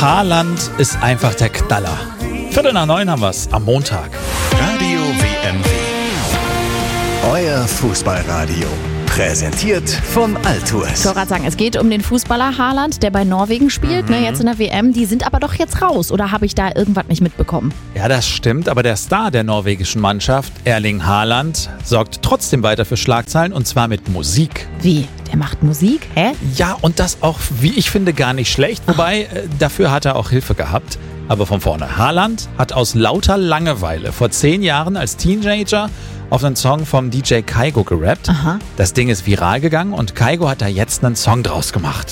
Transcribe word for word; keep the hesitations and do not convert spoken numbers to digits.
Haaland ist einfach der Knaller. Viertel nach neun haben wir es am Montag. Radio W M W. Euer Fußballradio. Präsentiert von Altues. Ich wollte gerade sagen, es geht um den Fußballer Haaland, der bei Norwegen spielt, mhm. ne, jetzt in der W M. Die sind aber doch jetzt raus, oder habe ich da irgendwas nicht mitbekommen? Ja, das stimmt, aber der Star der norwegischen Mannschaft, Erling Haaland, sorgt trotzdem weiter für Schlagzeilen, und zwar mit Musik. Wie? Der macht Musik? Hä? Ja, und das auch, wie ich finde, gar nicht schlecht, wobei äh, dafür hat er auch Hilfe gehabt. Aber von vorne. Haaland hat aus lauter Langeweile vor zehn Jahren als Teenager auf einen Song vom D J Kygo gerappt. Aha. Das Ding ist viral gegangen und Kygo hat da jetzt einen Song draus gemacht.